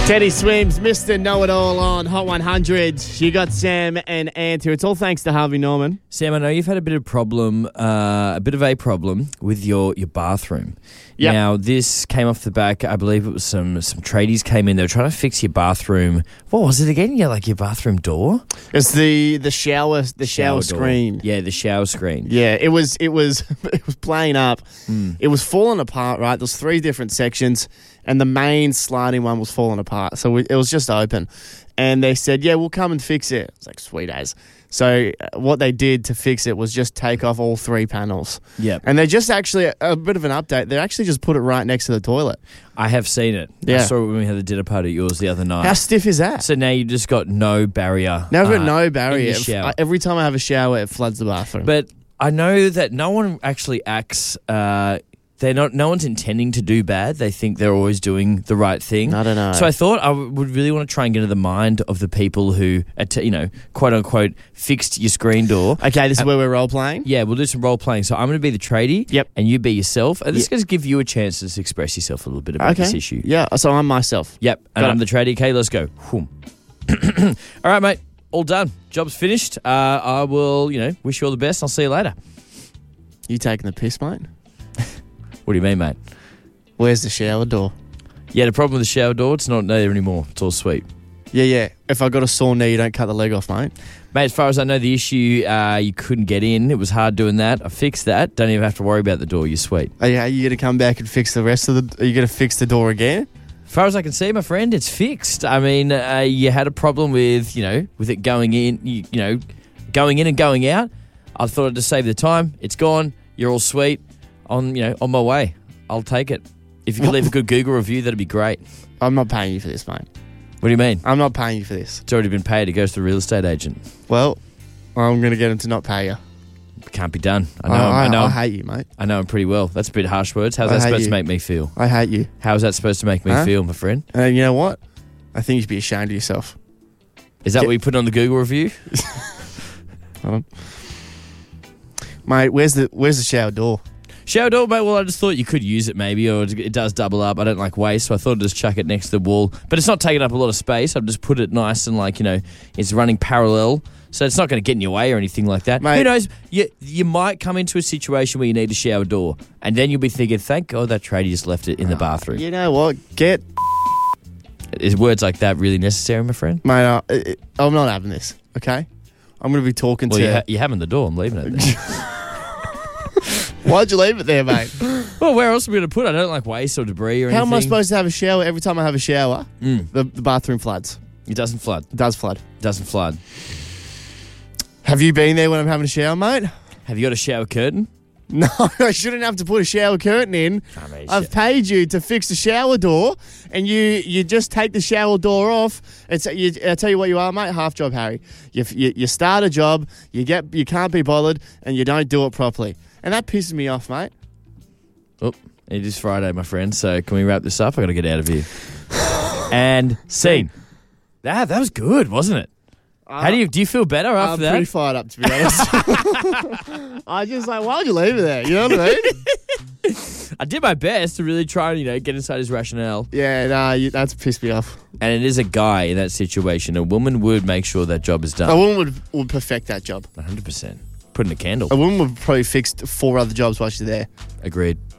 Teddy Swims, Mr. Know-It-All on Hot 100. You got Sam and Ant. It's all thanks to Harvey Norman. Sam, I know you've had a bit of a problem with your bathroom. Yep. Now, this came off the back, I believe it was some tradies came in. They were trying to fix your bathroom. What was it again? Yeah, like your bathroom door? It's the shower Door. screen. Yeah, the shower screen. Yeah, it was it was playing up. It was falling apart, right? There's 3 different sections, and the main sliding one was falling apart. So it was just open. And they said, yeah, we'll come and fix it. It's like, sweet as. So what they did to fix it was just take off all 3 panels. Yep. And they just actually, a bit of an update, they actually just put it right next to the toilet. I have seen it. Yeah. I saw it when we had the dinner party at yours the other night. How stiff is that? So now you just got no barrier. Now I've got no barrier. in your shower. Every time I have a shower, it floods the bathroom. But I know that no one actually acts. No one's intending to do bad. They think they're always doing the right thing. I don't know. So I thought I would really want to try and get into the mind of the people who, quote unquote, fixed your screen door. Okay, this is where we're role playing. Yeah, we'll do some role playing. So I'm going to be the tradie. Yep. And you be yourself. And this is going to give you a chance to just express yourself a little bit about this issue. Yeah, so I'm myself. Yep. And Got I'm it. the tradie. Okay, let's go. Whoom. All right, mate. All done. Job's finished. I will, wish you all the best. I'll see you later. You taking the piss, mate? What do you mean, mate? Where's the shower door? Yeah, the problem with the shower door, it's not there anymore. It's all sweet. Yeah. If I got a sore knee, you don't cut the leg off, mate. Mate, as far as I know, the issue, you couldn't get in. It was hard doing that. I fixed that. Don't even have to worry about the door. You're sweet. Are you going to come back and fix the rest of the... Are you going to fix the door again? As far as I can see, my friend, it's fixed. I mean, you had a problem with, with it going in, going in and going out. I thought I'd just save the time. It's gone. You're all sweet. On my way. I'll take it. If you could leave a good Google review, that'd be great. I'm not paying you for this, mate. What do you mean? I'm not paying you for this. It's already been paid. It goes to the real estate agent. Well, I'm going to get him to not pay you. It can't be done. I I know. I hate you, mate. I know him pretty well. That's a bit harsh words. How's I that hate supposed you. to make me feel? I hate you. How's that supposed to make me feel, my friend? And you know what? I think you should be ashamed of yourself. Is that what you put on the Google review? Mate, where's the shower door? Shower door, mate. Well, I just thought you could use it maybe, or it does double up. I don't like waste, so I thought I'd just chuck it next to the wall. But it's not taking up a lot of space. I've just put it nice and it's running parallel, so it's not going to get in your way or anything like that. Mate. Who knows? You might come into a situation where you need a shower door, and then you'll be thinking, thank God that tradie just left it in the bathroom. You know what? Is words like that really necessary, my friend? Mate, I'm not having this, okay? I'm going to be talking Well, to... you're having the door. I'm leaving it there. Why'd you leave it there, mate? Well, where else are we going to put it? I don't like waste or debris or anything. How am I supposed to have a shower every time I have a shower? The bathroom floods. It doesn't flood. It does flood. It doesn't flood. Have you been there when I'm having a shower, mate? Have you got a shower curtain? No, I shouldn't have to put a shower curtain in. I've paid you to fix the shower door, and you just take the shower door off. I tell you what you are, mate. Half job, Harry. You start a job, you can't be bothered, and you don't do it properly, and that pisses me off, mate. Oh, it is Friday, my friend. So can we wrap this up? I got to get out of here. And scene. That was good, wasn't it? Do you feel better after that? I'm pretty fired up, to be honest. I just why'd you leave it there? You know what I mean? I did my best to really try and, get inside his rationale. Yeah, that's pissed me off. And it is a guy in that situation. A woman would make sure that job is done. A woman would perfect that job. 100%. Put in a candle. A woman would probably fix 4 other jobs while she's there. Agreed.